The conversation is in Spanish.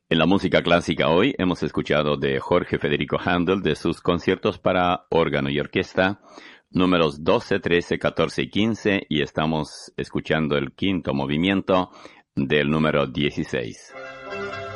En la música clásica hoy hemos escuchado de Jorge Federico Händel de sus conciertos para órgano y orquesta, números 12, 13, 14 y 15, y estamos escuchando el quinto movimiento del número 16.